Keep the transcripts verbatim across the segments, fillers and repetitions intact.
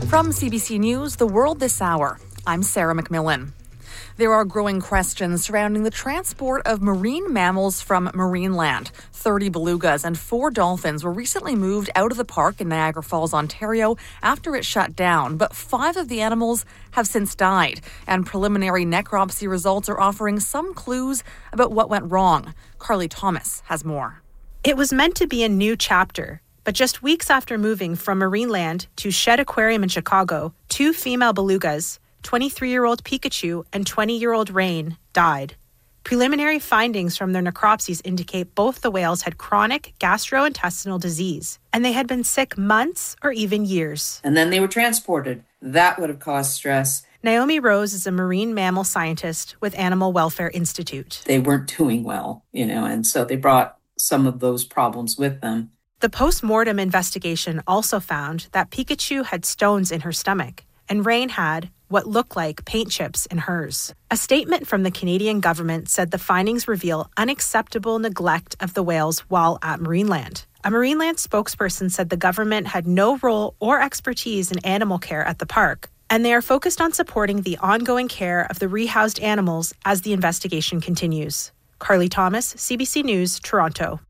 From C B C News, The World This Hour, I'm Sarah McMillan. There are growing questions surrounding the transport of marine mammals from Marineland. thirty belugas and four dolphins were recently moved out of the park in Niagara Falls, Ontario, after it shut down. But five of the animals have since died, and preliminary necropsy results are offering some clues about what went wrong. Carly Thomas has more. It was meant to be a new chapter. But just weeks after moving from Marineland to Shedd Aquarium in Chicago, two female belugas, twenty-three-year-old Pikachu and twenty-year-old Rain, died. Preliminary findings from their necropsies indicate both the whales had chronic gastrointestinal disease, and they had been sick months or even years. And then they were transported. That would have caused stress. Naomi Rose is a marine mammal scientist with Animal Welfare Institute. They weren't doing well, you know, and so they brought some of those problems with them. The post-mortem investigation also found that Pikachu had stones in her stomach, and Rain had what looked like paint chips in hers. A statement from the Canadian government said the findings reveal unacceptable neglect of the whales while at Marineland. A Marineland spokesperson said the government had no role or expertise in animal care at the park, and they are focused on supporting the ongoing care of the rehoused animals as the investigation continues. Carly Thomas, C B C News, Toronto.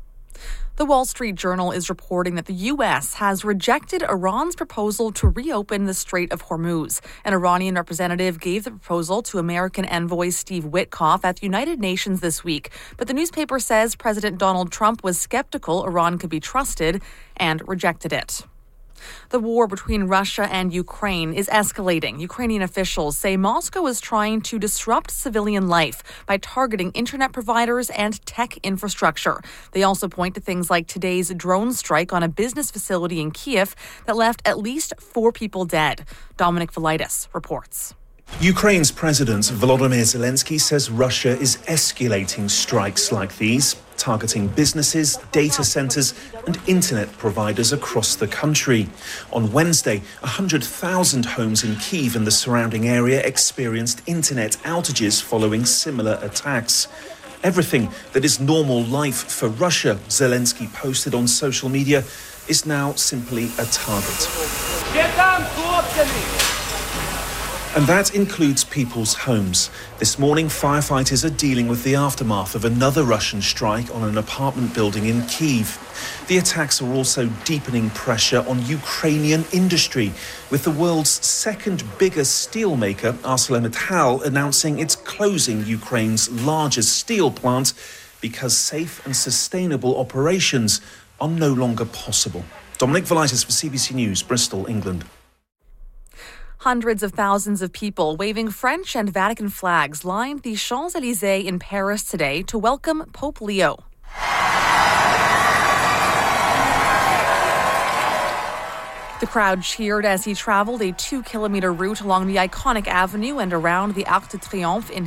The Wall Street Journal is reporting that the U S has rejected Iran's proposal to reopen the Strait of Hormuz. An Iranian representative gave the proposal to American envoy Steve Witkoff at the United Nations this week. But the newspaper says President Donald Trump was skeptical Iran could be trusted and rejected it. The war between Russia and Ukraine is escalating. Ukrainian officials say Moscow is trying to disrupt civilian life by targeting internet providers and tech infrastructure. They also point to things like today's drone strike on a business facility in Kyiv that left at least four people dead. Dominic Velitis reports. Ukraine's President Volodymyr Zelensky says Russia is escalating strikes like these, targeting businesses, data centers, and internet providers across the country. On Wednesday, one hundred thousand homes in Kyiv and the surrounding area experienced internet outages following similar attacks. Everything that is normal life for Russia, Zelensky posted on social media, is now simply a target. And that includes people's homes. This morning, firefighters are dealing with the aftermath of another Russian strike on an apartment building in Kyiv. The attacks are also deepening pressure on Ukrainian industry, with the world's second biggest steelmaker, ArcelorMittal, announcing it's closing Ukraine's largest steel plant because safe and sustainable operations are no longer possible. Dominic Velitis for C B C News, Bristol, England. Hundreds of thousands of people waving French and Vatican flags lined the Champs-Élysées in Paris today to welcome Pope Leo. The crowd cheered as he traveled a two-kilometer route along the iconic avenue and around the Arc de Triomphe in